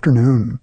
afternoon.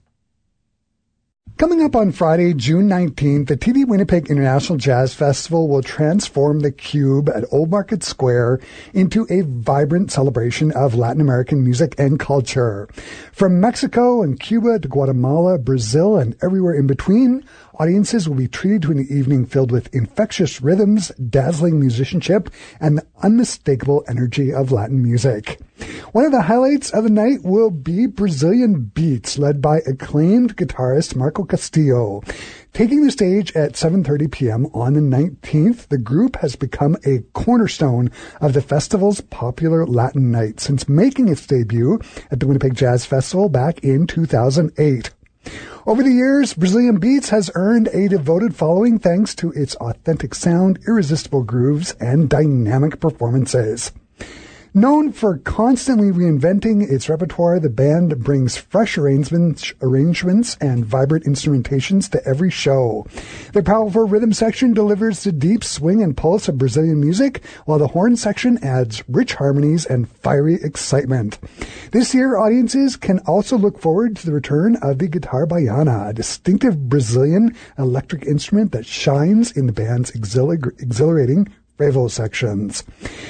Coming up on Friday, June 19th, the TD Winnipeg International Jazz Festival will transform the Cube at Old Market Square into a vibrant celebration of Latin American music and culture. From Mexico and Cuba to Guatemala, Brazil, and everywhere in between, audiences will be treated to an evening filled with infectious rhythms, dazzling musicianship, and the unmistakable energy of Latin music. One of the highlights of the night will be Brazilian Beats, led by acclaimed guitarist Marco Castillo. Taking the stage at 7:30 p.m. on the 19th, the group has become a cornerstone of the festival's popular Latin night since making its debut at the Winnipeg Jazz Festival back in 2008. Over the years, Brazilian Beats has earned a devoted following thanks to its authentic sound, irresistible grooves, and dynamic performances. Known for constantly reinventing its repertoire, the band brings fresh arrangements and vibrant instrumentations to every show. Their powerful rhythm section delivers the deep swing and pulse of Brazilian music, while the horn section adds rich harmonies and fiery excitement. This year, audiences can also look forward to the return of the guitar baiana, a distinctive Brazilian electric instrument that shines in the band's exhilarating Frevo sections.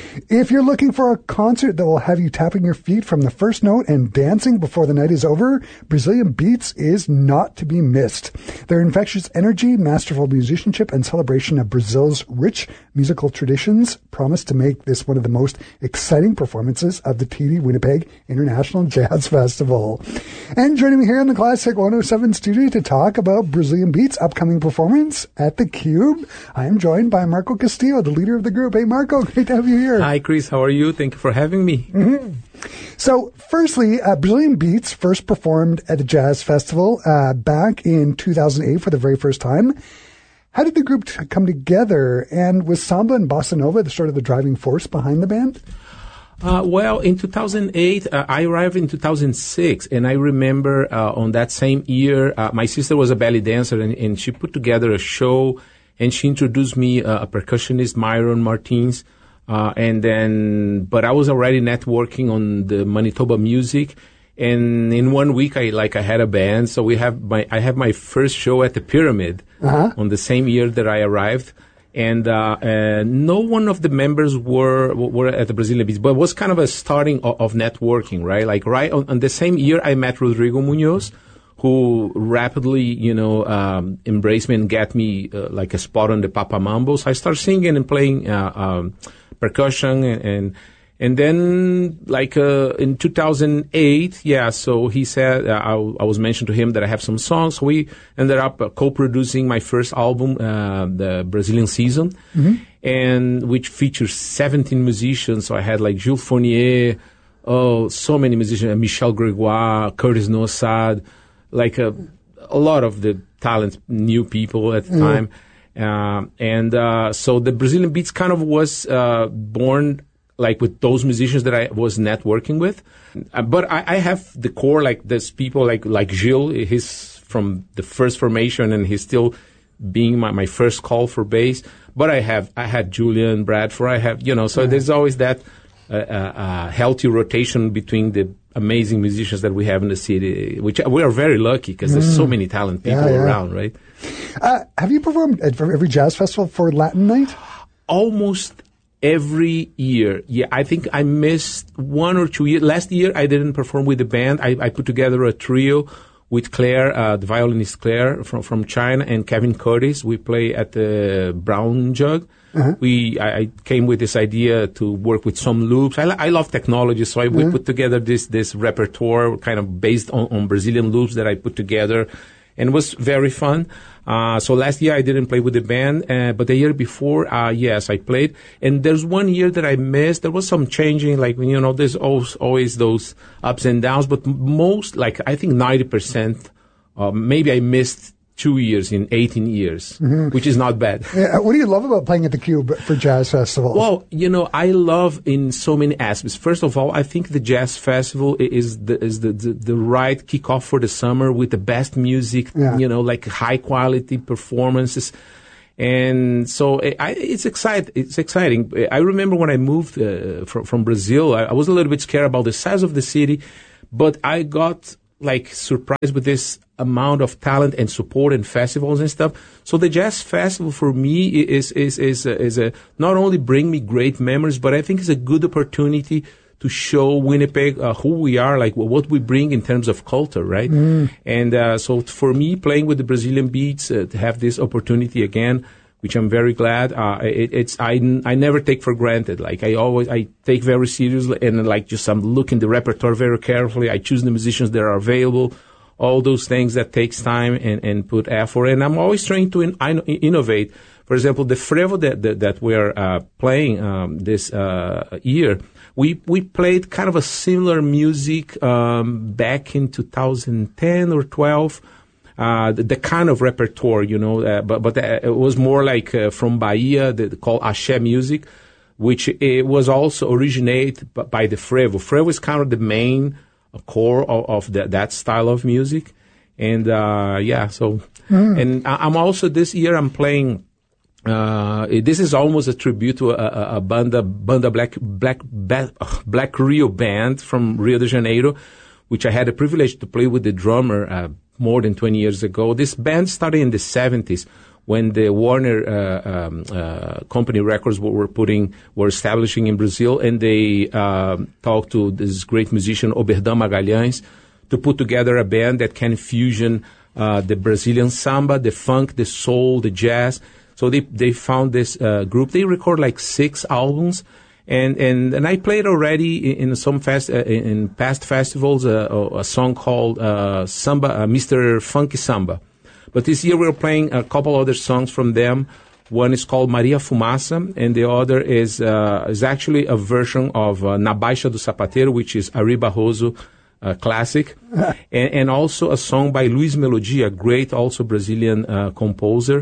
If you're looking for a concert that will have you tapping your feet from the first note and dancing before the night is over, Brazilian Beats is not to be missed. Their infectious energy, masterful musicianship, and celebration of Brazil's rich musical traditions promise to make this one of the most exciting performances of the TD Winnipeg International Jazz Festival. And joining me here in the Classic 107 studio to talk about Brazilian Beats' upcoming performance at the Cube, I am joined by Marco Castillo, the leader of the group. Hey, Marco, great to have you here. Hi, Chris. How are you? Thank you for having me. Mm-hmm. So, firstly, Brazilian Beats first performed at the Jazz Festival back in 2008 for the very first time. How did the group come together? And was samba and bossa nova the sort of the driving force behind the band? Well, in 2008, I arrived in 2006, and I remember on that same year, my sister was a belly dancer, and she put together a show. And she introduced me a percussionist, Myron Martins, but I was already networking on the Manitoba music. And in 1 week, I had a band. So I have my first show at the Pyramid on the same year that I arrived. And no one of the members were at the Brazilian Beats, but it was kind of a starting of networking, right? Like right on the same year, I met Rodrigo Munoz, who rapidly, embraced me and got me like a spot on the Papa Mambo. So I started singing and playing percussion, and then like in 2008, so he said I was mentioned to him that I have some songs. So we ended up co-producing my first album, the Brazilian Season, and which features 17 musicians. So I had like Jules Fournier, so many musicians, Michel Gregoire, Curtis Nosad, like a lot of the talent, new people at the time. So the Brazilian Beats kind of was born like with those musicians that I was networking with. But I have the core, like there's people like Gilles, he's from the first formation and he's still being my first call for bass. But I had Julian Bradford, there's always that healthy rotation between the amazing musicians that we have in the city, which we are very lucky because there's so many talented people around, right? Have you performed at every jazz festival for Latin Night? Almost every year. Yeah, I think I missed 1 or 2 years. Last year, I didn't perform with the band. I put together a trio with Claire, the violinist Claire from China, and Kevin Curtis. We play at the Brown Jug. I came with this idea to work with some loops. I love technology, so we put together this repertoire kind of based on Brazilian loops that I put together, and it was very fun. So last year I didn't play with the band, but the year before, yes, I played. And there's 1 year that I missed. There was some changing, like, there's always those ups and downs, but most, like, I think 90%, maybe I missed 2 years in 18 years, which is not bad. Yeah, what do you love about playing at the Cube for Jazz Festival? Well, I love in so many aspects. First of all, I think the Jazz Festival is the right kickoff for the summer with the best music, like high quality performances. And so it's exciting. I remember when I moved from Brazil, I was a little bit scared about the size of the city, but I got like surprised with this amount of talent and support and festivals and stuff. So the Jazz Festival for me is a not only bring me great memories, but I think it's a good opportunity to show Winnipeg who we are, like what we bring in terms of culture, right? And so for me, playing with the Brazilian beats, to have this opportunity again, which I'm very glad. I never take for granted. Like I take very seriously, and like just I'm looking the repertoire very carefully. I choose the musicians that are available. All those things that takes time and put effort. And I'm always trying to innovate. For example, the Frevo that we're playing this year, we played kind of a similar music back in 2010 or 12. The kind of repertoire, but it was more like from Bahia, called Axé music, which it was also originated by the Frevo. Frevo is kind of the main core of that style of music. And and I'm also, this year I'm playing, this is almost a tribute to a Banda Black Rio band from Rio de Janeiro, which I had the privilege to play with the drummer more than 20 years ago. This band started in the 70s when the Warner Company Records were establishing in Brazil, and they talked to this great musician, Oberdan Magalhães, to put together a band that can fusion the Brazilian samba, the funk, the soul, the jazz. So they found this group. They record like 6 albums. And I played already in some in past festivals a song called Samba, Mr. Funky Samba. But this year we're playing a couple other songs from them. One is called Maria Fumaça, and the other is actually a version of Na Baixa do Sapateiro, which is Ari Barroso classic, and also a song by Luiz Melodia, great also Brazilian composer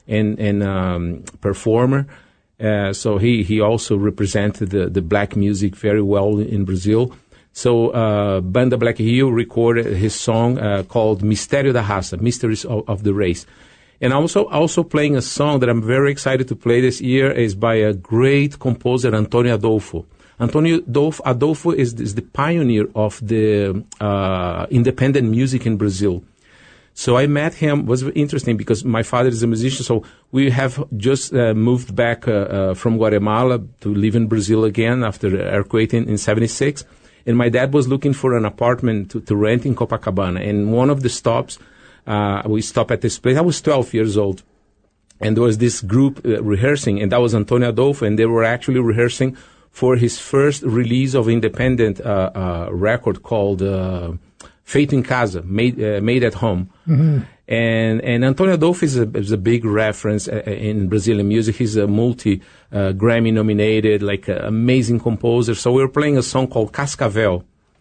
and performer. So he also represented the black music very well in Brazil. So Banda Black Rio recorded his song called Mistério da Raça, Mysteries of the Race. And also playing a song that I'm very excited to play this year is by a great composer, Antonio Adolfo. Antonio Adolfo is the pioneer of the independent music in Brazil. So I met him. It was interesting because my father is a musician, so we have just moved back from Guatemala to live in Brazil again after the earthquake in 76. And my dad was looking for an apartment to rent in Copacabana. And one of the stops, we stopped at this place. I was 12 years old. And there was this group rehearsing, and that was Antonio Adolfo, and they were actually rehearsing for his first release of independent record called Feito em Casa, made at home. Mm-hmm. And Antonio Adolfo is a big reference in Brazilian music. He's a multi-Grammy nominated, like amazing composer. So we were playing a song called Cascavel.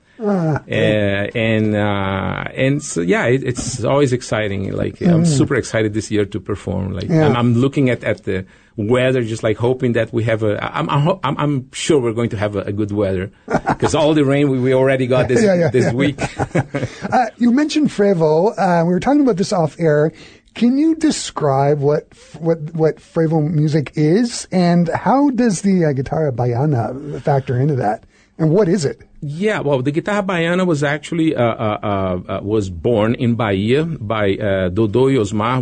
And so it's always exciting. Like I'm super excited this year to perform. Like I'm looking at the weather, just like hoping that we have I'm sure we're going to have a good weather because all the rain we already got this week. You mentioned Frevo. We were talking about this off air. Can you describe what Frevo music is, and how does the guitarra baiana factor into that? And what is it? Yeah, well, the guitarra baiana was actually was born in Bahia by Dodô e Osmar.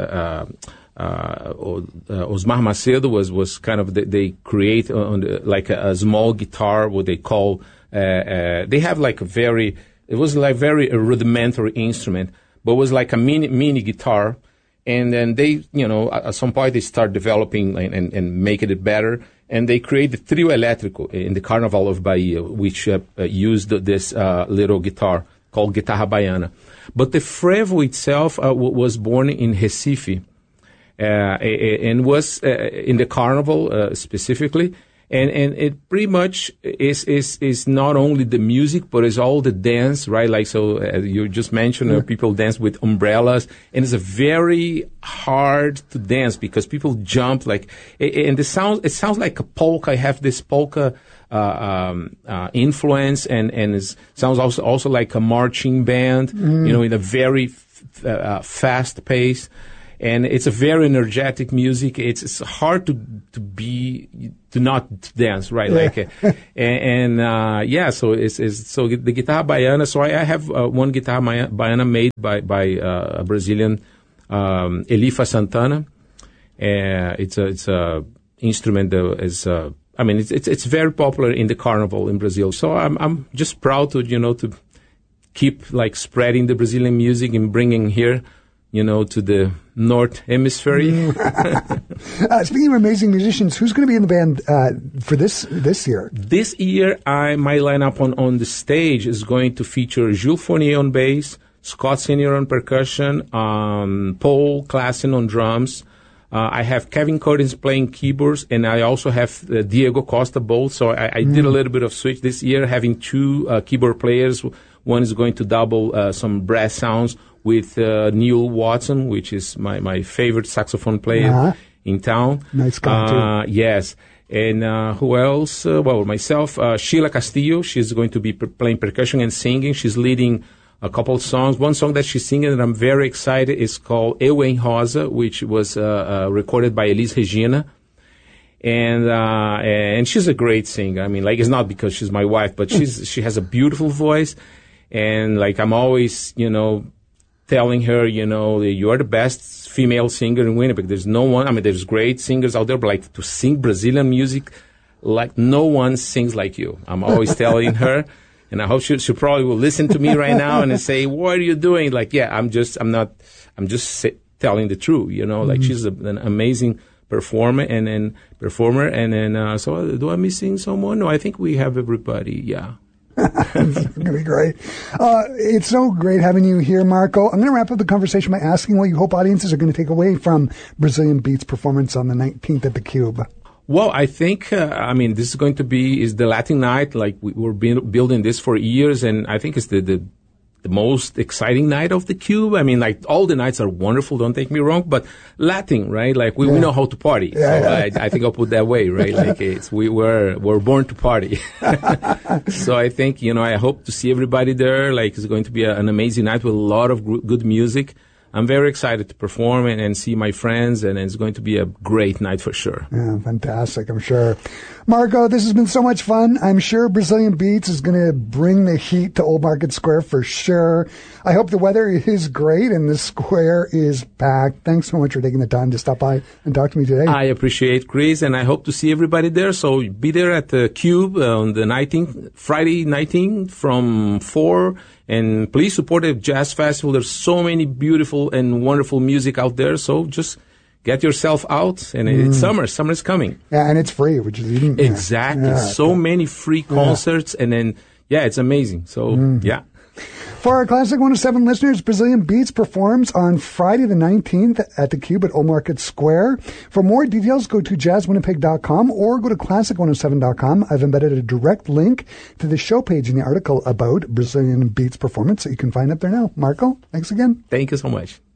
Osmar Macedo was kind of they create like a small guitar, what they call they have like it was like very rudimentary instrument, but it was like a mini guitar. And then they, at some point they start developing and making it better. And they create the Trio Elétrico in the Carnival of Bahia, which used this little guitar called Guitarra Baiana. But the Frevo itself was born in Recife and was in the Carnival specifically. And it pretty much is not only the music, but it's all the dance, right? Like, so you just mentioned people dance with umbrellas, and it's a very hard to dance because people jump like, and it sounds like a polka. I have this polka influence, and it sounds also like a marching band, in a very fast pace. And it's a very energetic music. It's hard to not dance, right? Yeah. So so the guitarra baiana. So I have one guitarra baiana made by a Brazilian, Elifa Santana. It's a instrument that is, it's very popular in the carnival in Brazil. So I'm just proud to keep like spreading the Brazilian music and bringing here, to the North Hemisphere. Speaking of amazing musicians, who's going to be in the band for this year? This year, my lineup on the stage is going to feature Jules Fournier on bass, Scott Senior on percussion, Paul Klassen on drums. I have Kevin Curtis playing keyboards, and I also have Diego Costa both. So I did a little bit of switch this year, having two keyboard players. One is going to double some brass sounds with Neil Watson, which is my favorite saxophone player in town. Nice guy, too. Yes. And who else? Myself, Sheila Castillo. She's going to be playing percussion and singing. She's leading a couple of songs. One song that she's singing that I'm very excited is called Eu em Rosa, which was recorded by Elis Regina. And she's a great singer. I mean, like, it's not because she's my wife, but she has a beautiful voice. And like, I'm always, telling her, you are the best female singer in Winnipeg. There's no one. I mean, there's great singers out there, but like to sing Brazilian music, like no one sings like you. I'm always telling her, and I hope she probably will listen to me right now and say, "What are you doing?" Like, yeah, I'm just telling the truth. Like she's an amazing performer and then so do I missing someone? No, I think we have everybody. Yeah. It's going to be great. It's so great having you here, Marco. I'm going to wrap up the conversation by asking what you hope audiences are going to take away from Brazilian Beats performance on the 19th at the Cube. Well, I think, this is going to be the Latin night. Like, we're building this for years, and I think it's the most exciting night of the Cube. I mean, like, all the nights are wonderful, don't take me wrong, but Latin, right? Like, we know how to party. Yeah. So I think I'll put that way, right? Like, we're born to party. So I think, I hope to see everybody there. Like, it's going to be an amazing night with a lot of good music. I'm very excited to perform and see my friends, and it's going to be a great night for sure. Yeah, fantastic, I'm sure. Marco, this has been so much fun. I'm sure Brazilian Beats is going to bring the heat to Old Market Square for sure. I hope the weather is great and the square is packed. Thanks so much for taking the time to stop by and talk to me today. I appreciate Chris, and I hope to see everybody there. So be there at the Cube on the 19th, Friday 19th from 4. And please support the Jazz Festival. There's so many beautiful and wonderful music out there. So just get yourself out. And it's summer. Summer's coming. Yeah, and it's free, which is even... Exactly. Yeah. So many free concerts. And then, it's amazing. So, yeah. For our Classic 107 listeners, Brazilian Beats performs on Friday the 19th at the Cube at Old Market Square. For more details, go to jazzwinnipeg.com or go to classic107.com. I've embedded a direct link to the show page in the article about Brazilian Beats performance that you can find up there now. Marco, thanks again. Thank you so much.